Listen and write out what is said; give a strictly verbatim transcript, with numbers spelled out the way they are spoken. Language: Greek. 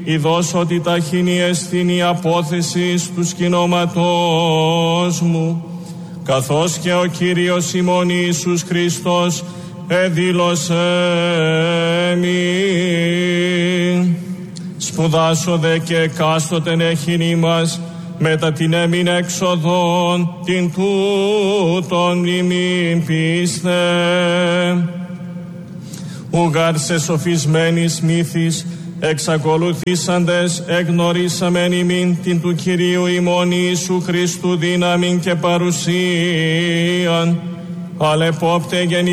ειδός ότι ταχύνη εστίν η απόθεση του σκηνώματός μου, καθώς και ο Κύριος ημών Ιησούς Χριστός εδήλωσε μη. Σπουδάσω δε και εκάστοτεν εχεινή μας μετά την έμειν έξοδον την τούτον ημίν πείστε. Ουγάρ σε σοφισμένης μύθης εξακολουθήσαντες εγνωρίσαμεν ημίν την του Κυρίου ημών Ιησού Χριστού δύναμιν και παρουσίαν, αλεπόπτε γεννη